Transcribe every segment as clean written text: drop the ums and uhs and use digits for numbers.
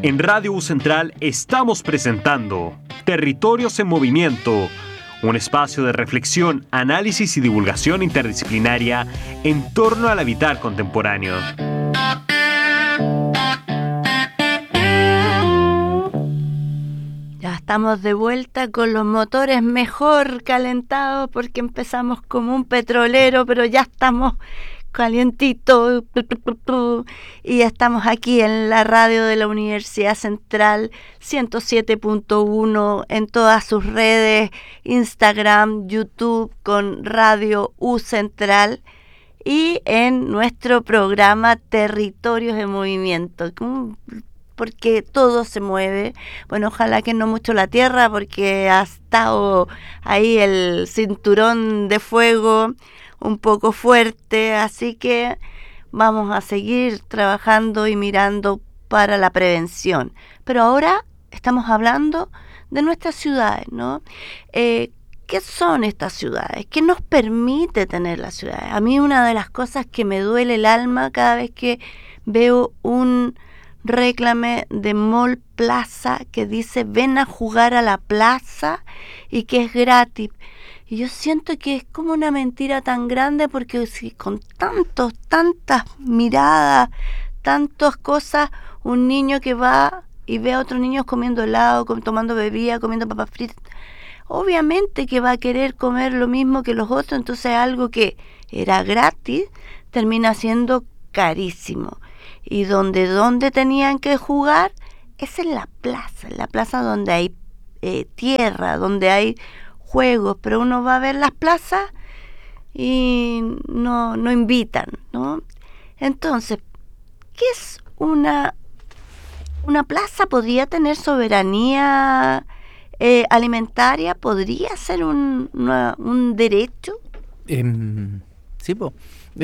En Radio U Central estamos presentando Territorios en Movimiento, un espacio de reflexión, análisis y divulgación interdisciplinaria en torno al habitar contemporáneo. Ya estamos de vuelta con los motores mejor calentados porque empezamos como un petrolero, pero ya estamos calientito y estamos aquí en la radio de la Universidad Central 107.1 en todas sus redes, Instagram, YouTube con Radio U Central y en nuestro programa Territorios de Movimiento, porque todo se mueve. Bueno, ojalá que no mucho la tierra porque ha estado ahí el cinturón de fuego un poco fuerte, así que vamos a seguir trabajando y mirando para la prevención. Pero ahora estamos hablando de nuestras ciudades, ¿no? ¿Qué son estas ciudades? ¿Qué nos permite tener las ciudades? A mí una de las cosas que me duele el alma cada vez que veo un réclame de Mall Plaza que dice ven a jugar a la plaza y que es gratis. Y yo siento que es como una mentira tan grande porque si con tantas miradas, tantas cosas, un niño que va y ve a otros niños comiendo helado, tomando bebida, comiendo papas fritas, obviamente que va a querer comer lo mismo que los otros, entonces algo que era gratis termina siendo carísimo. Y donde tenían que jugar es en la plaza donde hay tierra, donde hay juegos, pero uno va a ver las plazas y no invitan, ¿no? Entonces, ¿qué es una plaza? ¿Podría tener soberanía alimentaria? ¿Podría ser un derecho? Sí, po.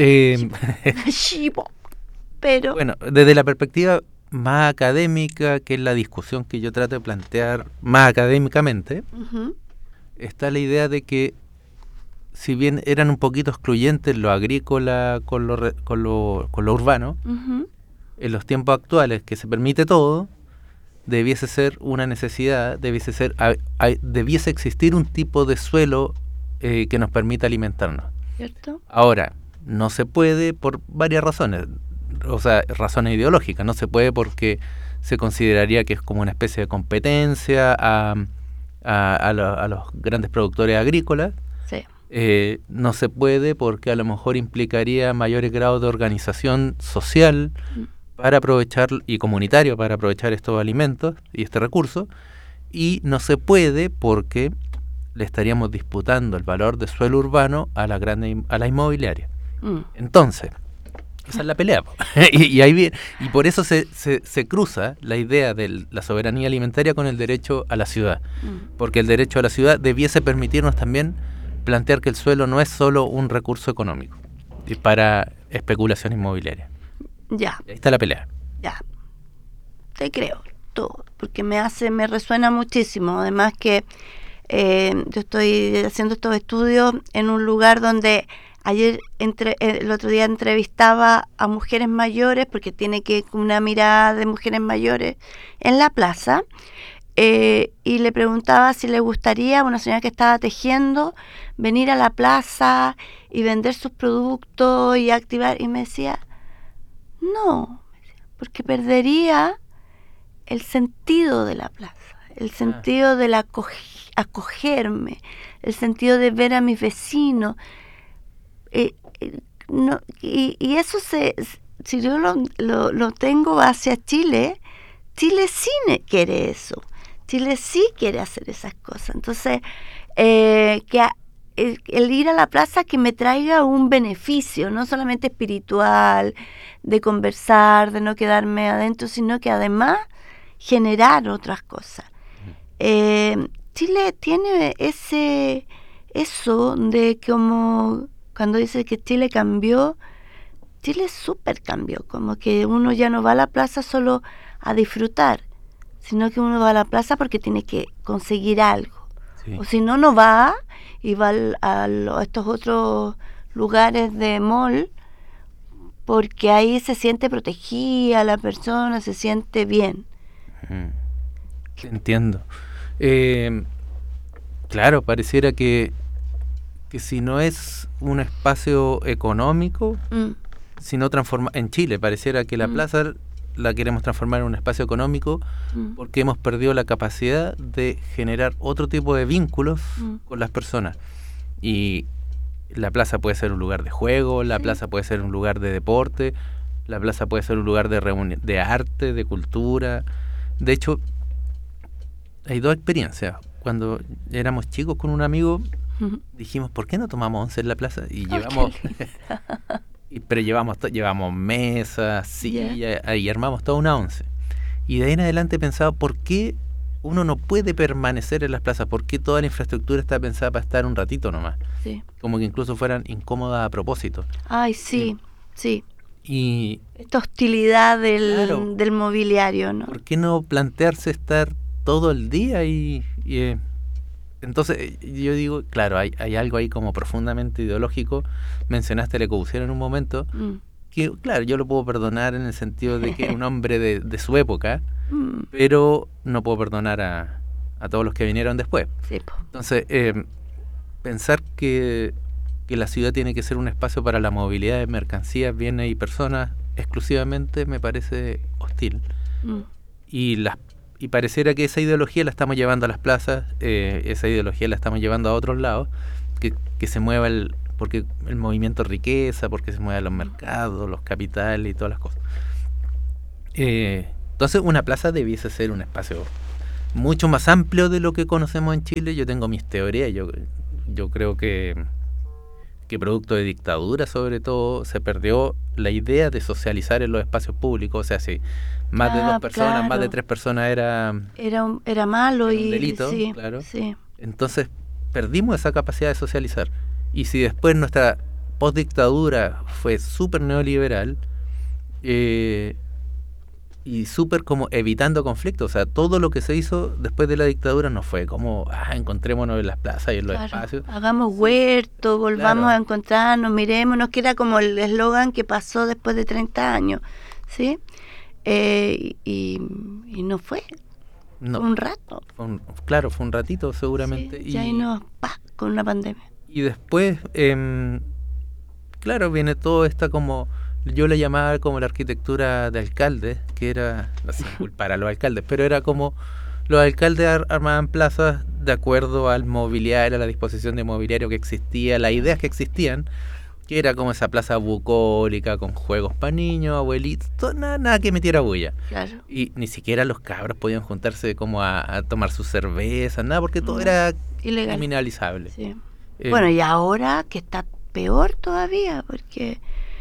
Sí, po. Pero bueno, desde la perspectiva más académica, que es la discusión que yo trato de plantear más académicamente, está la idea de que si bien eran un poquito excluyentes lo agrícola con lo urbano, en los tiempos actuales que se permite todo, debiese ser una necesidad, debiese existir un tipo de suelo que nos permita alimentarnos. ¿Cierto? Ahora, no se puede por varias razones, o sea, razones ideológicas. No se puede porque se consideraría que es como una especie de competencia a los grandes productores agrícolas. Sí. No se puede porque a lo mejor implicaría mayores grados de organización social para aprovechar y comunitario para aprovechar estos alimentos y este recurso, y no se puede porque le estaríamos disputando el valor de suelo urbano a la inmobiliaria. Entonces, esa es la pelea. y ahí viene, y por eso se cruza la idea de la soberanía alimentaria con el derecho a la ciudad, porque el derecho a la ciudad debiese permitirnos también plantear que el suelo no es solo un recurso económico para especulación inmobiliaria. Ya. Ahí está la pelea. Ya. Te creo todo, porque me resuena muchísimo. Además que yo estoy haciendo estos estudios en un lugar donde el otro día entrevistaba a mujeres mayores, porque tiene que una mirada de mujeres mayores en la plaza, y le preguntaba si le gustaría a una señora que estaba tejiendo venir a la plaza y vender sus productos y activar, y me decía, no, porque perdería el sentido de la plaza, el sentido del acogerme, el sentido de ver a mis vecinos. No, y eso si yo lo tengo hacia Chile sí quiere eso. Chile sí quiere hacer esas cosas. Entonces, el ir a la plaza que me traiga un beneficio, no solamente espiritual, de conversar, de no quedarme adentro, sino que además generar otras cosas. Chile tiene eso de como cuando dice que Chile cambió, Chile súper cambió, como que uno ya no va a la plaza solo a disfrutar, sino que uno va a la plaza porque tiene que conseguir algo. Sí. O si no, no va y va a estos otros lugares de mall porque ahí se siente protegida la persona, se siente bien. Entiendo. Claro, pareciera que si no es un espacio económico, si no transforma en Chile, pareciera que la plaza la queremos transformar en un espacio económico porque hemos perdido la capacidad de generar otro tipo de vínculos con las personas. Y la plaza puede ser un lugar de juego, la plaza puede ser un lugar de deporte, la plaza puede ser un lugar de reunión, de arte, de cultura. De hecho, hay dos experiencias. Cuando éramos chicos con un amigo, dijimos, ¿por qué no tomamos once en la plaza? Y llevamos... pero llevamos mesas, sillas, y armamos toda una once. Y de ahí en adelante he pensado, ¿por qué uno no puede permanecer en las plazas? ¿Por qué toda la infraestructura está pensada para estar un ratito nomás? Sí. Como que incluso fueran incómodas a propósito. Ay, sí. Y esta hostilidad del mobiliario, ¿no? ¿Por qué no plantearse estar todo el día? Entonces, yo digo, claro, hay algo ahí como profundamente ideológico. Mencionaste a Le Corbusier en un momento, que, claro, yo lo puedo perdonar en el sentido de que era un hombre de su época, pero no puedo perdonar a todos los que vinieron después. Sí, po. Entonces, pensar que la ciudad tiene que ser un espacio para la movilidad de mercancías, bienes y personas exclusivamente me parece hostil. Y pareciera que esa ideología la estamos llevando a las plazas, esa ideología la estamos llevando a otros lados, que se mueva porque el movimiento riqueza, porque se muevan los mercados, los capitales y todas las cosas. Entonces una plaza debiese ser un espacio mucho más amplio de lo que conocemos en Chile. Yo tengo mis teorías, yo creo que producto de dictadura sobre todo se perdió la idea de socializar en los espacios públicos. O sea, si más de 2 personas, claro, más de 3 personas era malo, era un delito, sí, claro. Sí. Entonces perdimos esa capacidad de socializar. Y si después nuestra postdictadura fue súper neoliberal y súper como evitando conflictos, o sea, todo lo que se hizo después de la dictadura no fue como encontrémonos en las plazas y en los espacios. Hagamos huerto, volvamos a encontrarnos, mirémonos, que era como el eslogan que pasó después de 30 años, ¿sí? Y no fue. No, un rato. Fue un ratito seguramente. Sí, y ahí con una pandemia. Y después, claro, viene todo esta como, yo le llamaba como la arquitectura de alcaldes, que era, no sé, culpar a los alcaldes, pero era como los alcaldes armaban plazas de acuerdo al mobiliario, a la disposición de mobiliario que existía, las ideas que existían, que era como esa plaza bucólica con juegos para niños, abuelitos, nada que metiera bulla. Claro. Y ni siquiera los cabros podían juntarse como a tomar sus cervezas, nada, porque todo era ilegal, criminalizable. Sí. Bueno, y ahora que está peor todavía, porque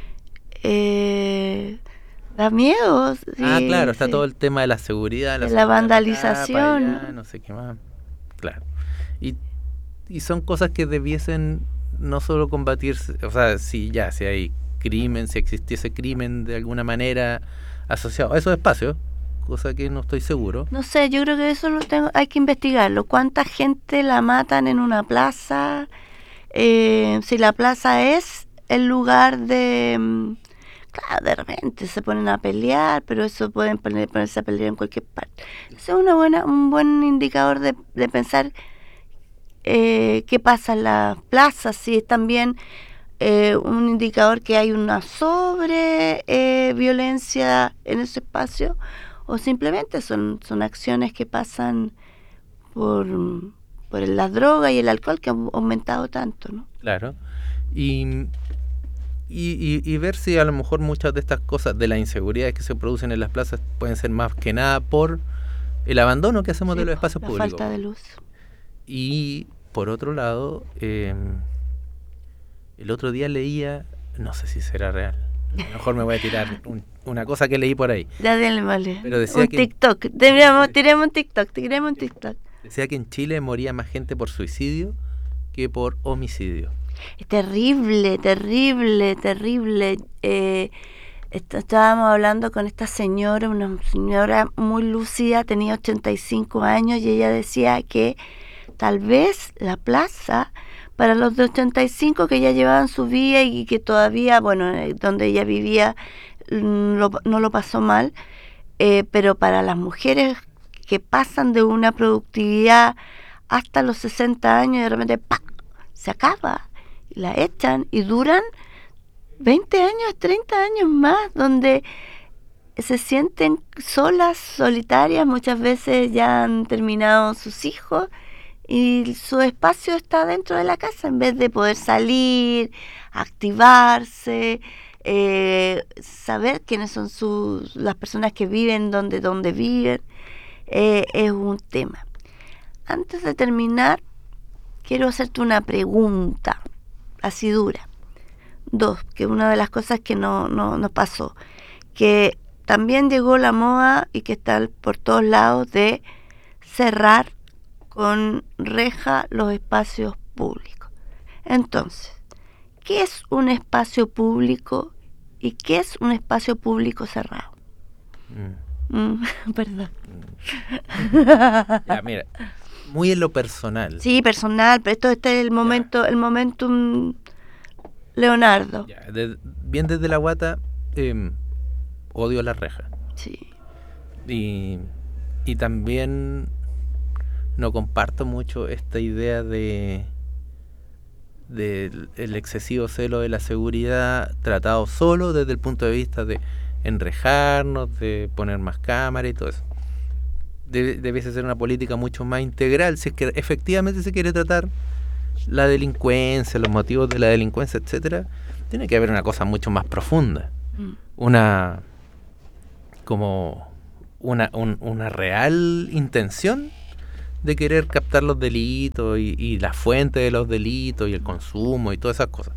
da miedo. Sí, claro, está todo el tema de la seguridad, la vandalización. Acá, no sé qué más. Claro. Y son cosas que debiesen no solo combatirse, o sea, si hay crimen, si existiese crimen de alguna manera asociado a esos espacios, cosa que no estoy seguro. No sé, yo creo que eso hay que investigarlo. ¿Cuánta gente la matan en una plaza? Si la plaza es el lugar de... Claro, de repente se ponen a pelear, pero eso pueden ponerse a pelear en cualquier parte. Eso es un buen indicador de pensar qué pasa en la plaza, si es también un indicador que hay una violencia en ese espacio, o simplemente son acciones que pasan por la droga y el alcohol que han aumentado tanto, ¿no? Claro. Y ver si a lo mejor muchas de estas cosas, de las inseguridades que se producen en las plazas, pueden ser más que nada por el abandono que hacemos de los espacios públicos. La falta de luz. Y por otro lado, el otro día leía, no sé si será real, a lo mejor me voy a tirar una cosa que leí por ahí. Ya dale, vale. Pero decía TikTok, tiremos un TikTok. Decía que en Chile moría más gente por suicidio que por homicidio. Es terrible. Estábamos hablando con esta señora, una señora muy lúcida, tenía 85 años, y ella decía que tal vez la plaza, para los de 85 que ya llevaban su vida y que todavía, donde ella vivía no lo pasó mal, pero para las mujeres que pasan de una productividad hasta los 60 años y de repente ¡pam!, se acaba, y la echan y duran 20 años, 30 años más, donde se sienten solas, solitarias, muchas veces ya han terminado sus hijos y su espacio está dentro de la casa en vez de poder salir, activarse, saber quiénes son las personas que viven donde viven. Es un tema. Antes de terminar, quiero hacerte una pregunta así dura. 2, que una de las cosas que no pasó, que también llegó la moda y que está por todos lados de cerrar con reja los espacios públicos. Entonces, ¿qué es un espacio público y qué es un espacio público cerrado? Perdón. Ya, mira, muy en lo personal. Sí, personal, pero esto es el momento, el momentum Leonardo. Ya, bien desde la guata, odio la reja. Sí. Y también no comparto mucho esta idea del excesivo celo de la seguridad tratado solo desde el punto de vista de enrejarnos, de poner más cámaras y todo eso. Debiese ser una política mucho más integral si es que efectivamente se quiere tratar la delincuencia, los motivos de la delincuencia, etcétera. Tiene que haber una cosa mucho más profunda, una real intención de querer captar los delitos y la fuente de los delitos y el consumo y todas esas cosas,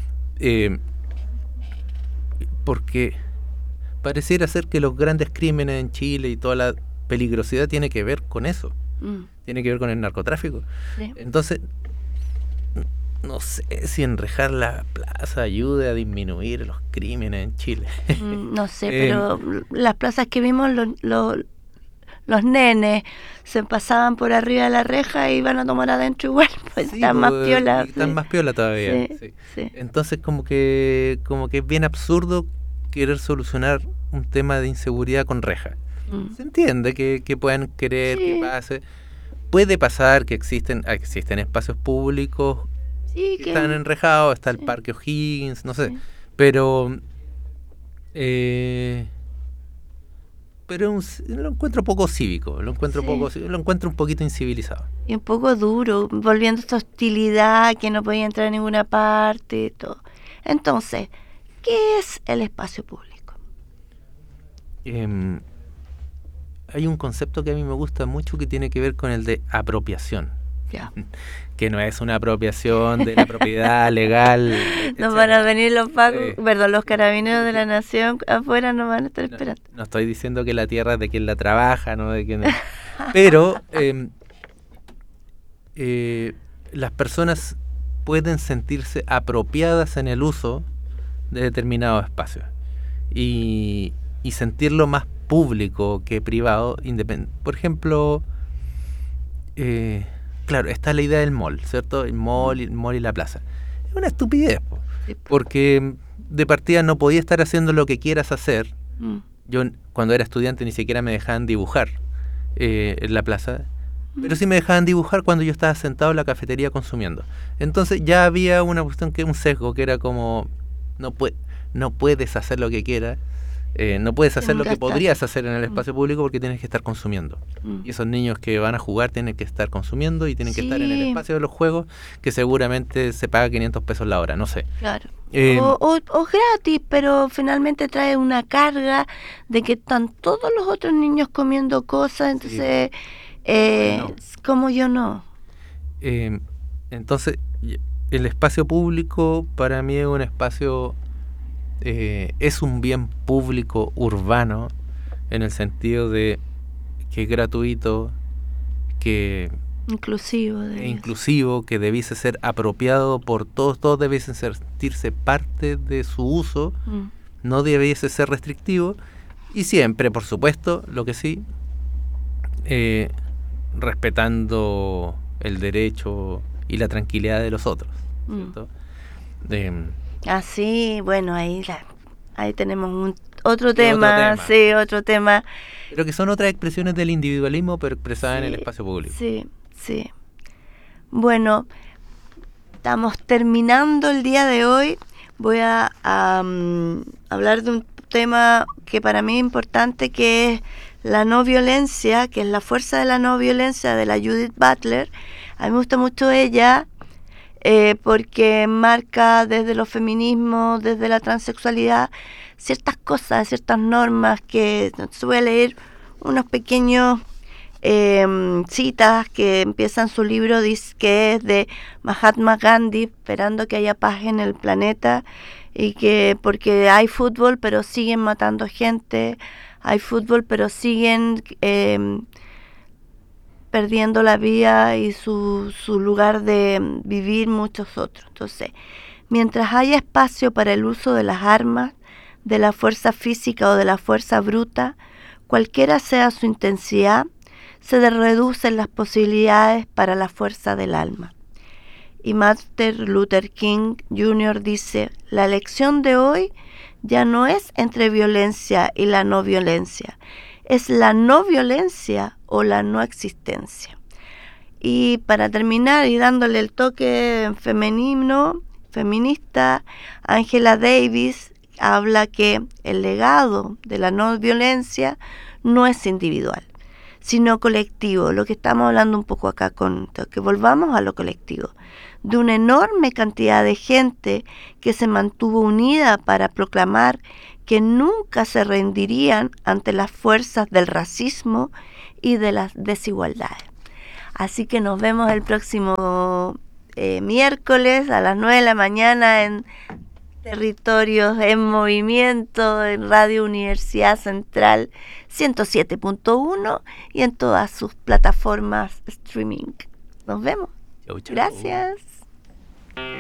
porque pareciera ser que los grandes crímenes en Chile y toda la peligrosidad tiene que ver con eso, tiene que ver con el narcotráfico. Sí. Entonces no sé si enrejar la plaza ayude a disminuir los crímenes en Chile. No sé, pero las plazas que vimos, los nenes se pasaban por arriba de la reja y iban a tomar adentro igual, pues sí, están más piola. Están más piola todavía. Sí. Entonces como que es bien absurdo querer solucionar un tema de inseguridad con reja. Se entiende que puedan querer que pase. Puede pasar que existen espacios públicos que están enrejados, está el Parque O'Higgins, no sé, pero lo encuentro poco cívico, lo encuentro un poquito incivilizado. Y un poco duro, volviendo a esta hostilidad que no podía entrar a ninguna parte y todo. Entonces, ¿qué es el espacio público? Hay un concepto que a mí me gusta mucho que tiene que ver con el de apropiación. Que no es una apropiación de la propiedad legal. Nos van a venir los los carabineros de la nación afuera, nos van a estar esperando. No estoy diciendo que la tierra es de quien la trabaja, no de quien pero las personas pueden sentirse apropiadas en el uso de determinados espacios y sentirlo más público que privado, independiente. Por ejemplo, claro, está la idea del mall, ¿cierto? El mall y la plaza. Es una estupidez, porque de partida no podía estar haciendo lo que quieras hacer. Yo cuando era estudiante ni siquiera me dejaban dibujar en la plaza, pero sí me dejaban dibujar cuando yo estaba sentado en la cafetería consumiendo. Entonces ya había una cuestión, un sesgo, que era como no puedes hacer lo que quieras. No puedes hacer lo que podrías hacer en el espacio público porque tienes que estar consumiendo. Y esos niños que van a jugar tienen que estar consumiendo y tienen que estar en el espacio de los juegos, que seguramente se paga 500 pesos la hora, no sé. Claro. O gratis, pero finalmente trae una carga de que están todos los otros niños comiendo cosas, entonces, como yo no. Entonces, el espacio público para mí es un espacio... es un bien público urbano en el sentido de que es gratuito, que inclusivo, que debiese ser apropiado por todos debiesen sentirse parte de su uso, no debiese ser restrictivo, y siempre, por supuesto, lo que sí, respetando el derecho y la tranquilidad de los otros, ¿cierto? Así, bueno, ahí Ahí tenemos otro tema. Sí, otro tema. Pero que son otras expresiones del individualismo, pero expresadas en el espacio público. Sí. Bueno, estamos terminando el día de hoy. Voy a hablar de un tema que para mí es importante, que es la no violencia, que es la fuerza de la no violencia, de la Judith Butler. A mí me gusta mucho ella, porque marca desde los feminismos, desde la transexualidad, ciertas cosas, ciertas normas que se voy a leer unos pequeños citas que empiezan su libro, que es de Mahatma Gandhi, esperando que haya paz en el planeta, y que porque hay fútbol pero siguen matando gente, hay fútbol pero siguen perdiendo la vida y su lugar de vivir muchos otros. Entonces, mientras haya espacio para el uso de las armas, de la fuerza física o de la fuerza bruta, cualquiera sea su intensidad, se reducen las posibilidades para la fuerza del alma. Y Martin Luther King Jr. dice: la elección de hoy ya no es entre violencia y la no violencia, es la no violencia o la no existencia. Y para terminar, y dándole el toque feminista, Angela Davis habla que el legado de la no violencia no es individual, sino colectivo. Lo que estamos hablando un poco acá, que volvamos a lo colectivo, de una enorme cantidad de gente que se mantuvo unida para proclamar que nunca se rendirían ante las fuerzas del racismo y de las desigualdades. Así que nos vemos el próximo miércoles a las 9 de la mañana en Territorios en Movimiento, en Radio Universidad Central 107.1 y en todas sus plataformas streaming. Nos vemos. Chau, chau. Gracias.